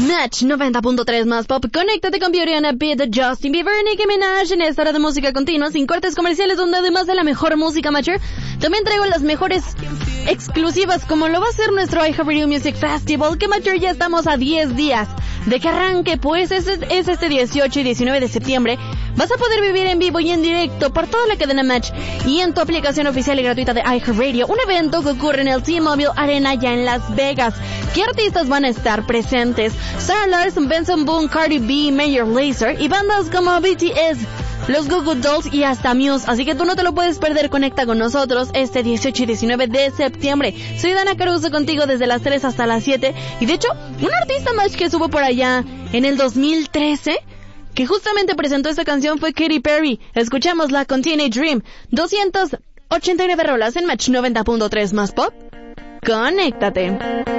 Match 90.3 más pop. Conéctate con Beauty and a Beat de Justin Bieber y Nicki Minaj en esta hora de música continua, sin cortes comerciales, donde además de la mejor música mature, también traigo las mejores exclusivas, como lo va a ser nuestro iHeartRadio Music Festival, que mature ya estamos a 10 días de que arranque, pues es este 18 y 19 de septiembre. Vas a poder vivir en vivo y en directo por toda la cadena Match y en tu aplicación oficial y gratuita de iHeartRadio, un evento que ocurre en el T-Mobile Arena ya en Las Vegas. ¿Qué artistas van a estar presentes? Sarah Larson, Benson Boone, Cardi B, Major Lazer y bandas como BTS, los Goo Goo Dolls y hasta Muse. Así que tú no te lo puedes perder. Conecta con nosotros este 18 y 19 de septiembre. Soy Dana Caruso contigo desde las 3 hasta las 7. Y de hecho, un artista más que estuvo por allá en el 2013, que justamente presentó esta canción, fue Katy Perry. Escuchámosla con Teenage Dream. 289 rolas en Match 90.3 más pop. Conéctate.